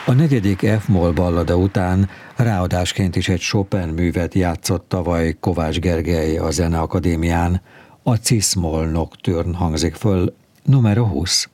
A negyedik F-moll ballada után ráadásként is egy Chopin művet játszott tavaly Kovács Gergely a Zeneakadémián. A Cis-moll Nocturne hangzik föl, numero 20.